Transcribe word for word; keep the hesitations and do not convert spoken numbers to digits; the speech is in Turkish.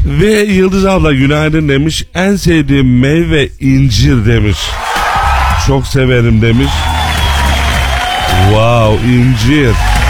Ve Yıldız abla günaydın demiş. En sevdiğim meyve incir demiş. Çok severim demiş. Wow, incir.